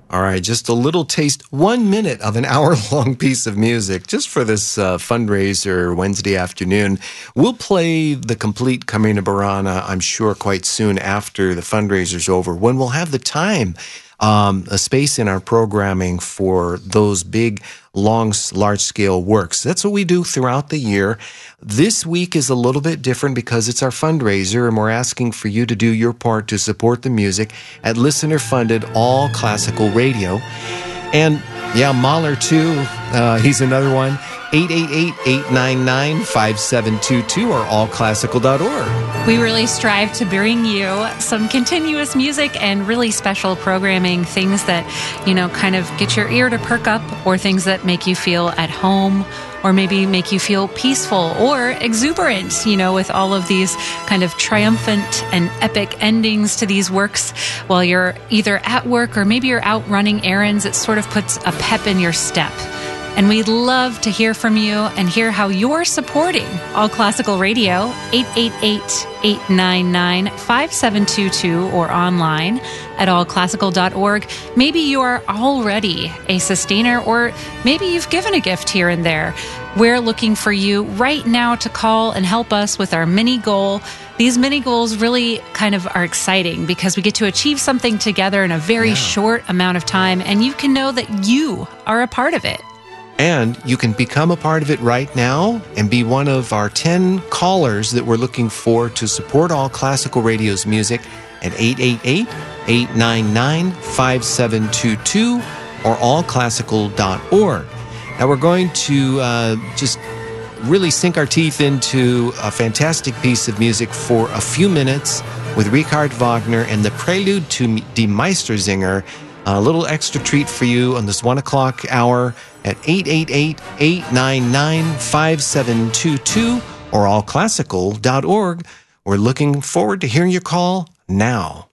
All right, just a little taste, 1 minute of an hour-long piece of music just for this fundraiser Wednesday afternoon. We'll play the complete Camino Burana, I'm sure, quite soon after the fundraiser's over, when we'll have the time, a space in our programming for those big, large-scale works. That's what we do throughout the year. This week is a little bit different because it's our fundraiser, and we're asking for you to do your part to support the music at listener-funded all classical radio. And yeah, Mahler too. He's another one. 888-899-5722 or allclassical.org. We really strive to bring you some continuous music and really special programming, things that, kind of get your ear to perk up, or things that make you feel at home, or maybe make you feel peaceful or exuberant, with all of these kind of triumphant and epic endings to these works while you're either at work or maybe you're out running errands. It sort of puts a pep in your step. And we'd love to hear from you and hear how you're supporting All Classical Radio, 888-899-5722, or online at allclassical.org. Maybe you are already a sustainer, or maybe you've given a gift here and there. We're looking for you right now to call and help us with our mini goal. These mini goals really kind of are exciting because we get to achieve something together in a very short amount of time, and you can know that you are a part of it. And you can become a part of it right now and be one of our 10 callers that we're looking for to support All Classical Radio's music at 888-899-5722 or allclassical.org. Now we're going to just really sink our teeth into a fantastic piece of music for a few minutes with Richard Wagner and the Prelude to Die Meistersinger. A little extra treat for you on this 1 o'clock hour at 888-899-5722 or allclassical.org. We're looking forward to hearing your call now.